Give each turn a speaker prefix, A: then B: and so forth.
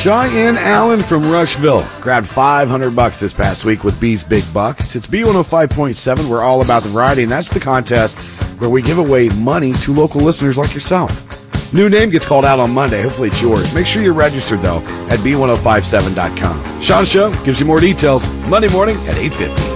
A: Cheyenne Allen from Rushville grabbed $500 this past week with B's Big Bucks. It's B105.7. We're all about the variety, and that's the contest where we give away money to local listeners like yourself. New name gets called out on Monday. Hopefully it's yours. Make sure you're registered, though, at B1057.com. Sean Show gives you more details Monday morning at 8:50.